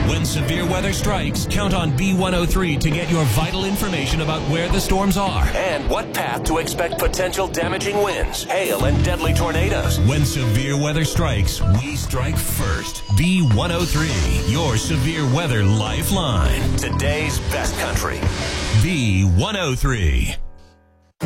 When severe weather strikes, count on B103 to get your vital information about where the storms are and what path to expect potential damaging winds, hail, and deadly tornadoes. When severe weather strikes, we strike first. B103, your severe weather lifeline. Today's best country. B103.